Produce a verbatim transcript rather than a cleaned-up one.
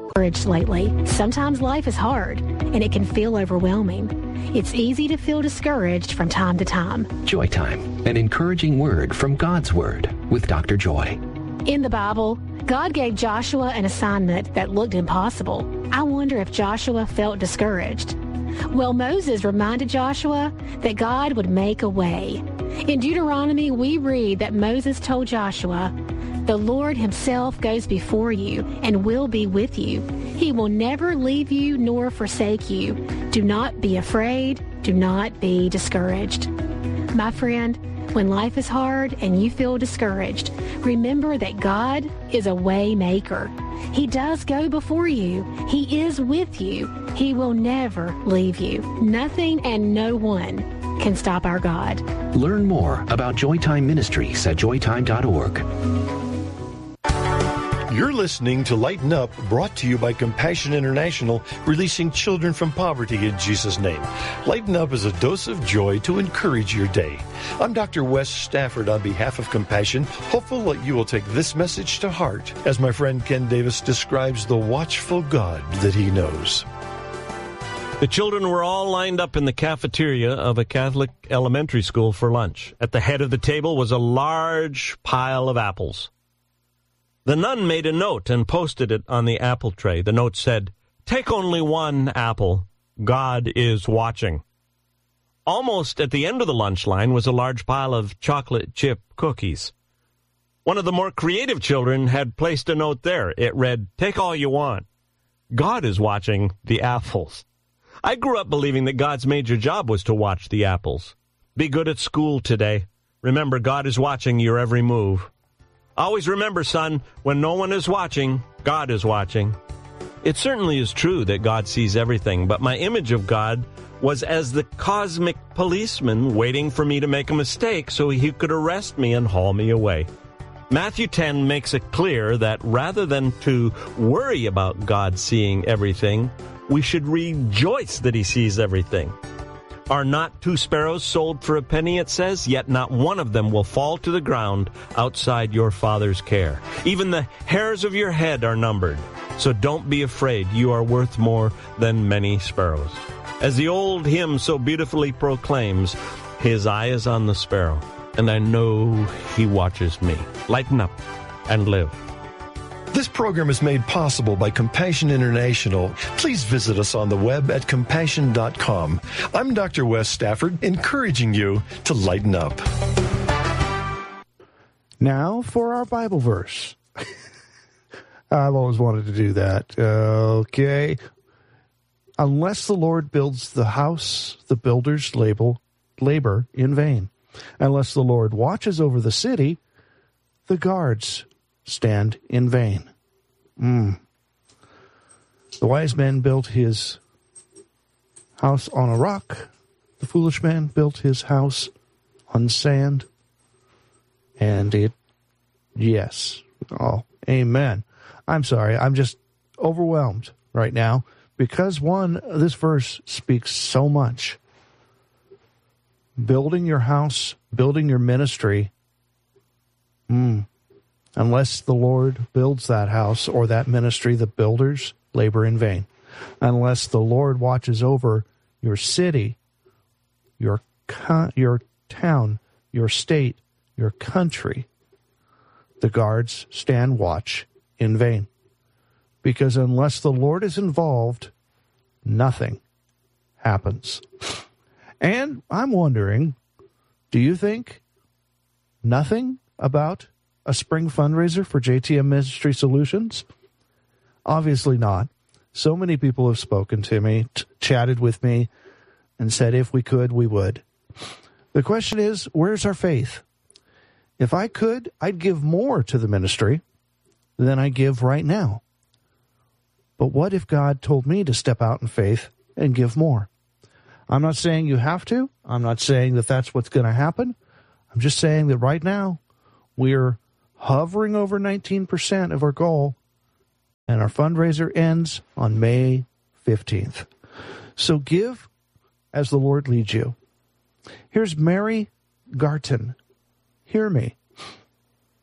Discouraged lately. Sometimes life is hard, and it can feel overwhelming. It's easy to feel discouraged from time to time. Joy Time, an encouraging word from God's Word with Doctor Joy. In the Bible, God gave Joshua an assignment that looked impossible. I wonder if Joshua felt discouraged. Well, Moses reminded Joshua that God would make a way. In Deuteronomy, we read that Moses told Joshua, "The Lord himself goes before you and will be with you. He will never leave you nor forsake you. Do not be afraid. Do not be discouraged." My friend, when life is hard and you feel discouraged, remember that God is a way maker. He does go before you. He is with you. He will never leave you. Nothing and no one can stop our God. Learn more about Joytime Ministries at joytime dot org. You're listening to Lighten Up, brought to you by Compassion International, releasing children from poverty in Jesus' name. Lighten Up is a dose of joy to encourage your day. I'm Doctor Wes Stafford on behalf of Compassion, hopeful that you will take this message to heart as my friend Ken Davis describes the watchful God that he knows. The children were all lined up in the cafeteria of a Catholic elementary school for lunch. At the head of the table was a large pile of apples. The nun made a note and posted it on the apple tray. The note said, "Take only one apple. God is watching." Almost at the end of the lunch line was a large pile of chocolate chip cookies. One of the more creative children had placed a note there. It read, "Take all you want. God is watching the apples." I grew up believing that God's major job was to watch the apples. Be good at school today. Remember, God is watching your every move. Always remember, son, when no one is watching, God is watching. It certainly is true that God sees everything, but my image of God was as the cosmic policeman waiting for me to make a mistake so he could arrest me and haul me away. Matthew ten makes it clear that rather than to worry about God seeing everything, we should rejoice that he sees everything. Are not two sparrows sold for a penny, it says? Yet not one of them will fall to the ground outside your Father's care. Even the hairs of your head are numbered. So don't be afraid. You are worth more than many sparrows. As the old hymn so beautifully proclaims, his eye is on the sparrow, and I know he watches me. Lighten up and live. This program is made possible by Compassion International. Please visit us on the web at compassion dot com. I'm Doctor Wes Stafford, encouraging you to lighten up. Now for our Bible verse. I've always wanted to do that. Okay. Unless the Lord builds the house, the builders label, labor in vain. Unless the Lord watches over the city, the guards stand in vain. Mm. The wise man built his house on a rock. The foolish man built his house on sand. And it, yes. Oh, amen. I'm sorry. I'm just overwhelmed right now because, one, this verse speaks so much. Building your house, building your ministry, mm, unless the Lord builds that house or that ministry, the builders labor in vain. Unless the Lord watches over your city, your co- your town, your state, your country, the guards stand watch in vain. Because unless the Lord is involved, nothing happens. And I'm wondering, do you think nothing about a spring fundraiser for J T M Ministry Solutions? Obviously not. So many people have spoken to me, t- chatted with me, and said if we could, we would. The question is, where's our faith? If I could, I'd give more to the ministry than I give right now. But what if God told me to step out in faith and give more? I'm not saying you have to. I'm not saying that that's what's going to happen. I'm just saying that right now we're hovering over nineteen percent of our goal, and our fundraiser ends on May fifteenth. So give as the Lord leads you. Here's Mary Garton. Hear me.